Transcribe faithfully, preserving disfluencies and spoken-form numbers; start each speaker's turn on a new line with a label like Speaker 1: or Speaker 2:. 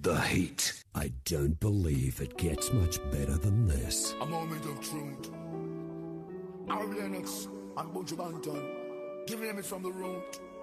Speaker 1: the heat. I don't believe it gets much better than this.
Speaker 2: A moment of truth. Ari Lennox and Buju Banton. Giving them it from the root.